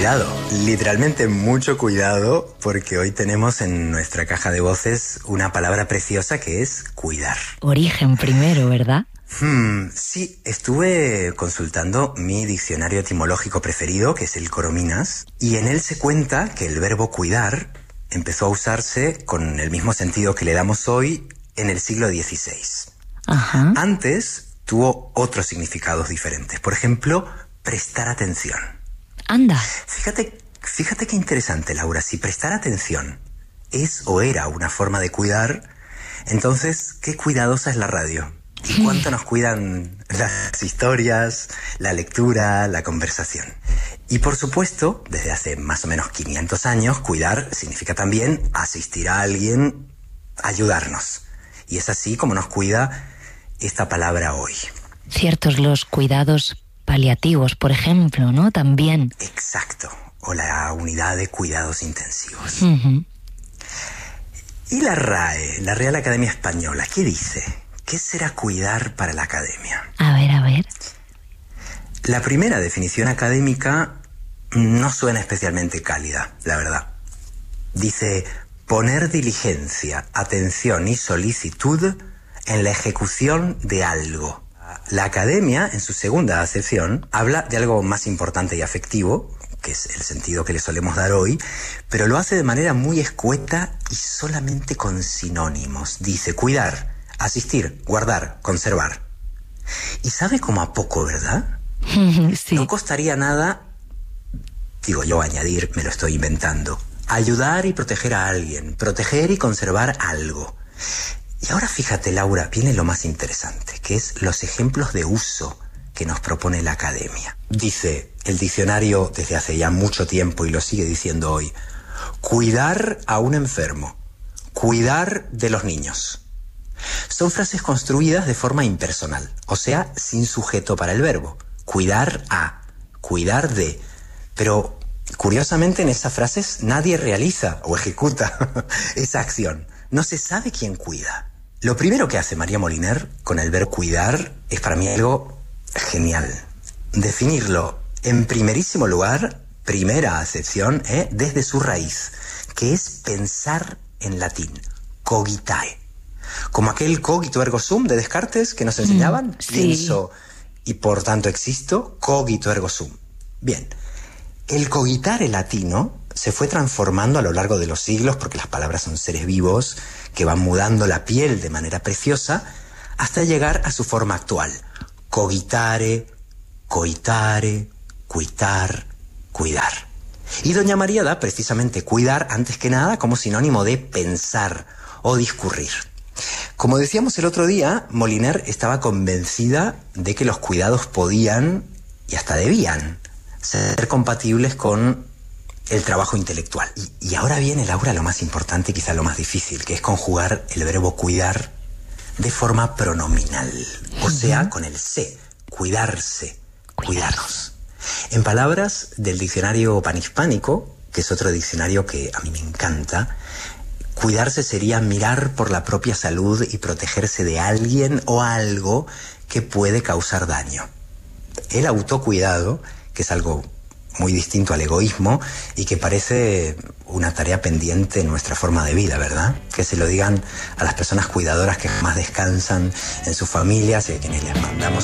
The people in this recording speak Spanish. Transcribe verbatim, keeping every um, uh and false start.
cuidado, literalmente mucho cuidado, porque hoy tenemos en nuestra caja de voces una palabra preciosa que es cuidar. Origen primero, ¿verdad? Hmm, sí, estuve consultando mi diccionario etimológico preferido, que es el Corominas, y en él se cuenta que el verbo cuidar empezó a usarse con el mismo sentido que le damos hoy en el siglo dieciséis. Ajá. Antes tuvo otros significados diferentes. Por ejemplo, prestar atención. Anda. Fíjate, fíjate qué interesante, Laura. Si prestar atención es o era una forma de cuidar, entonces, qué cuidadosa es la radio. ¿Y cuánto nos cuidan las historias, la lectura, la conversación? Y por supuesto, desde hace más o menos quinientos años, cuidar significa también asistir a alguien, ayudarnos. Y es así como nos cuida esta palabra hoy. Ciertos los cuidados paliativos, por ejemplo, ¿no? También. Exacto. O la unidad de cuidados intensivos. Uh-huh. Y la RAE, la Real Academia Española, ¿qué dice? ¿Qué será cuidar para la academia? A ver, a ver. La primera definición académica no suena especialmente cálida, la verdad. Dice: poner diligencia, atención y solicitud en la ejecución de algo. La academia, en su segunda acepción, habla de algo más importante y afectivo, que es el sentido que le solemos dar hoy, pero lo hace de manera muy escueta y solamente con sinónimos. Dice cuidar, asistir, guardar, conservar. Y sabe como a poco, ¿verdad? Sí. No costaría nada, digo yo, añadir, me lo estoy inventando, ayudar y proteger a alguien, proteger y conservar algo. Y ahora fíjate, Laura, viene lo más interesante, que es los ejemplos de uso que nos propone la academia. Dice el diccionario desde hace ya mucho tiempo, y lo sigue diciendo hoy: cuidar a un enfermo, cuidar de los niños. Son frases construidas de forma impersonal, o sea, sin sujeto para el verbo. Cuidar a, cuidar de. Pero, curiosamente, en esas frases nadie realiza o ejecuta esa acción. No se sabe quién cuida. Lo primero que hace María Moliner con el verbo cuidar es para mí algo genial. Definirlo en primerísimo lugar, primera acepción, ¿eh? desde su raíz, que es pensar en latín, cogitae. Como aquel cogito ergo sum de Descartes que nos enseñaban. Mm, sí. Pienso y por tanto existo, cogito ergo sum. Bien, el cogitare latino se fue transformando a lo largo de los siglos, porque las palabras son seres vivos que van mudando la piel de manera preciosa hasta llegar a su forma actual: cogitare, coitare, cuitar, cuidar. Y doña María da precisamente cuidar antes que nada como sinónimo de pensar o discurrir. Como decíamos el otro día, Moliner estaba convencida de que los cuidados podían y hasta debían ser compatibles con el trabajo intelectual. Y, y ahora viene, Laura, lo más importante y quizá lo más difícil, que es conjugar el verbo cuidar de forma pronominal, o sea, con el se, cuidarse, cuidarnos. En palabras del diccionario panhispánico, que es otro diccionario que a mí me encanta, cuidarse sería mirar por la propia salud y protegerse de alguien o algo que puede causar daño. El autocuidado, que es algo muy distinto al egoísmo y que parece una tarea pendiente en nuestra forma de vida, ¿verdad? Que se lo digan a las personas cuidadoras que más descansan en sus familias y a quienes les mandamos